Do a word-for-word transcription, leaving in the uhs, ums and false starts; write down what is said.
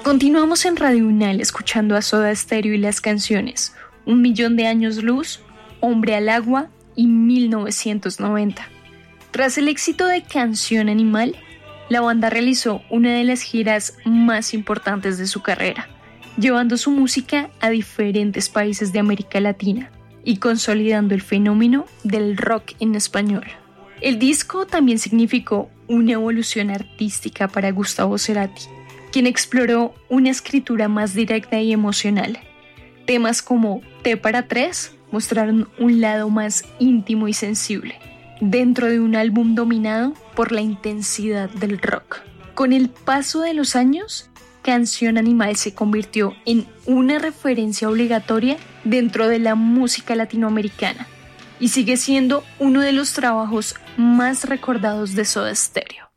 Continuamos en Radio Unal escuchando a Soda Stereo y las canciones Un Millón de Años Luz, Hombre al Agua y mil novecientos noventa. Tras el éxito de Canción Animal, la banda realizó una de las giras más importantes de su carrera, llevando su música a diferentes países de América Latina y consolidando el fenómeno del rock en español. El disco también significó una evolución artística para Gustavo Cerati, quien exploró una escritura más directa y emocional. Temas como T para tres mostraron un lado más íntimo y sensible, dentro de un álbum dominado por la intensidad del rock. Con el paso de los años, Canción Animal se convirtió en una referencia obligatoria dentro de la música latinoamericana y sigue siendo uno de los trabajos más recordados de Soda Stereo.